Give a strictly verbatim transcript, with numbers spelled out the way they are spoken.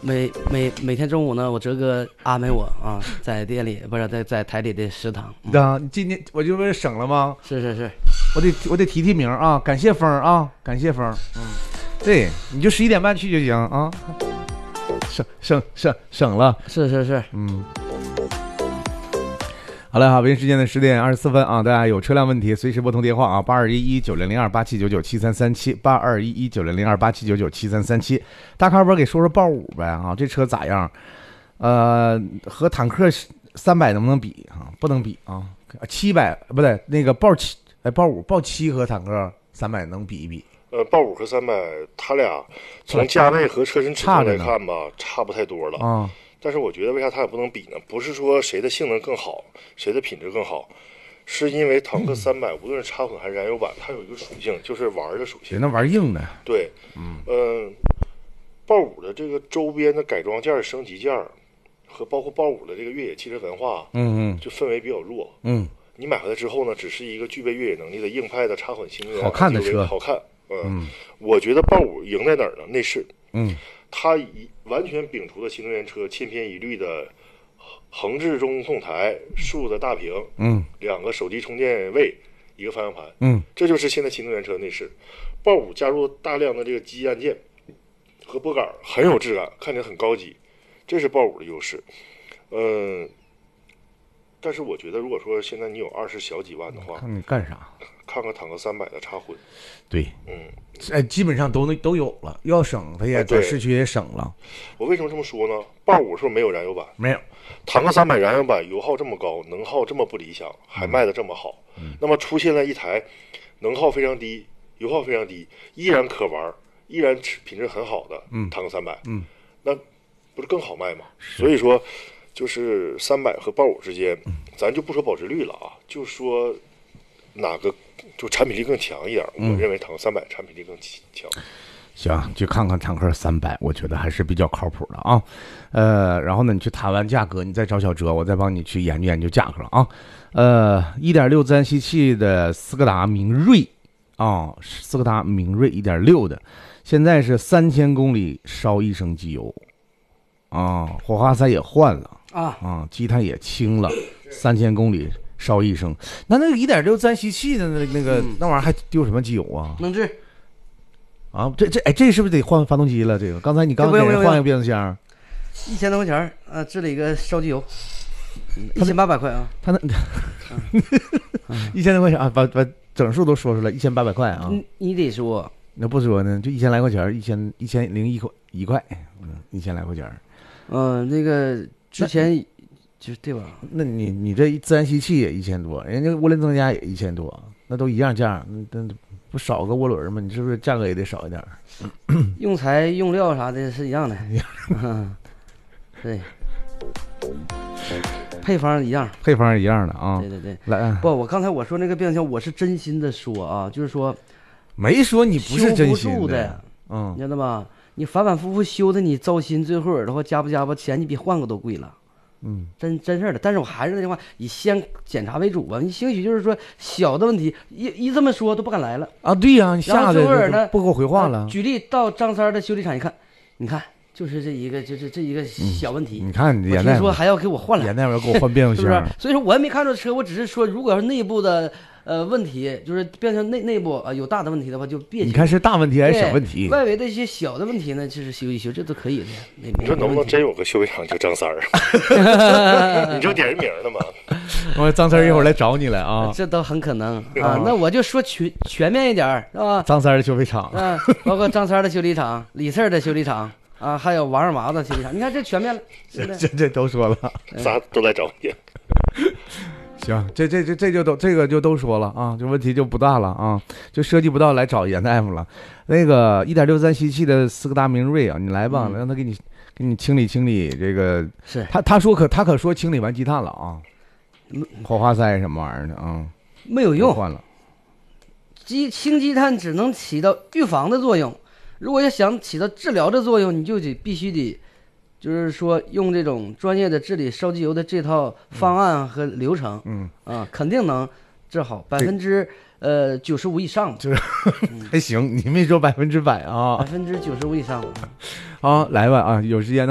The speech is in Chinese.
每每每天中午呢，我哲哥安排我啊，在店里不是在在台里的食堂。 嗯、啊，今天我就为了省了吗？ 是是是， 我得我得提提名啊，感谢风啊，感谢风。嗯，对，你就十一点半去就行啊，省省省省了。 是是是， 嗯。好了，好，北京时间的十点二十四分啊，大家有车辆问题随时拨通电话啊，八二一一九零零二八七九九七三三七，八二一一九零零二八七九九七三三七。大咖波给说说豹五呗啊，这车咋样？呃，和坦克三百能不能比啊？不能比啊，七百不对，那个豹七哎豹五豹七和坦克三百能比一比？ 呃，豹五和三百，它俩从价位和车身尺寸来看吧，差不太多了啊。 但是我觉得为啥它也不能比呢？不是说谁的性能更好，谁的品质更好，是因为坦克三百无论是插混还是燃油版，它有一个属性，就是玩的属性。 那玩硬的。 对，嗯，呃，豹五的这个周边的改装件、升级件和包括豹五的这个越野汽车文化， 嗯嗯， 就氛围比较弱。 嗯， 你买回来之后呢，只是一个具备越野能力的硬派的插混新能源， 好看的车， 好看。嗯，嗯我觉得豹五赢在哪儿呢？内饰。 嗯。 它一完全摒除了新能源车千篇一律的横置中控台、竖的大屏， 嗯， 两个手机充电位，一个方向盘， 嗯，这就是现在新能源车的内饰。豹五加入大量的这个机按键和拨杆，很有质感，看起来很高级，这是豹五的优势。嗯，但是我觉得，如果说现在你有二十小几万的话， 看你干啥？ 看看坦克三百的插混， 对， 嗯， 哎，基本上都都有了，要省它也在市区也省了。 我为什么这么说呢？豹五是不是没有燃油版？ 没有。 坦克三百燃油版油耗这么高，能耗这么不理想，还卖得这么好， 嗯、 那么出现了一台能耗非常低、油耗非常低，依然可玩、依然品质很好的坦克三百， 嗯， 那不是更好卖吗？所以说，就是三百和豹五之间，咱就不说保值率了啊，就说哪个就产品力更强一点， 嗯、 我认为坦克三百产品力更强。 行，去看看坦克三百，我觉得还是比较靠谱的啊。呃，然后呢，你去谈完价格，你再找小哲，我再帮你去研究研究价格了啊。呃 ，一点六自然吸气的斯柯达明锐啊，斯柯达明锐一点六的，现在是三千公里烧一升机油啊，火花塞也换了啊啊，积碳也清了，三千公里烧一升。那那个一点六自然吸气的那那个、嗯、那玩意儿还丢什么机油啊？ 能治。 啊，这这哎，这是不是得换发动机了？这个刚才你刚给人换一个变速箱， 一千多块钱啊，治了一个烧机油，一千八百块啊。 他那一千多块钱啊，把把整数都说出来，一千八百块啊。 你你得说， 那不说呢，就一千来块钱，一千一千零一块一块，嗯，一千来块钱。 嗯、呃，那个之前就是对吧？ 那你你这自然吸气也一千多，人家涡轮增压也一千多，那都一样价，那那。不少个涡轮吗？你是不是价格也得少一点？ 用材用料啥的是一样的，嗯，对，配方一样， 配方一样的啊。 对对对， 来， 不，我刚才我说那个变速箱，我是真心的说啊，就是说， 没说你不是真心的， 嗯， 你知道吗？你反反复复修的，你糟心，最后的话加不加吧，钱你比换个都贵了。 嗯， 真真事儿的，但是我还是那句话，以先检查为主吧。你兴许就是说小的问题，一一这么说都不敢来了啊。对呀、啊，你吓得呢不给我回话了、 呃。举例到张三的修理厂一看，你看就是这一个，就是这一个小问题。 嗯、你看你我听说还要给我换了， 严大夫要给我换变速箱， 是不是？所以说我也没看着车，我只是说，如果要是内部的呃问题，就是变成内内部啊、呃、有大的问题的话，就别。 你看是大问题还是小问题？ 外围的一些小的问题呢，就是修一修，这都可以的。 你说能不能真有个修理厂叫张三儿？你就点人名了吗？ 我张三儿一会儿来找你来啊， 这都很可能啊。那我就说全全面一点，是吧？ 张三儿的修理厂， 嗯，包括张三儿的修理厂、李四儿的修理厂啊，还有王二麻子修理厂，你看这全面了， 这这都说了， 仨都来找你。 行，这这这这就都这个就都说了啊，这问题就不大了啊，就涉及不到来找严大夫了。那个一点六三吸气的斯柯达明锐啊，你来吧，嗯、让他给你给你清理清理这个。 是他他说可他可说清理完积碳了啊，火花塞什么玩意儿的啊， 没有用， 换了。 积清积碳只能起到预防的作用，如果要想起到治疗的作用，你就得必须得。就是说，用这种专业的治理烧机油的这套方案和流程， 嗯啊，肯定能治好百分之呃九十五以上， 就是还行，你没说百分之百啊， 百分之九十五以上。 好，来吧啊，有时间呢。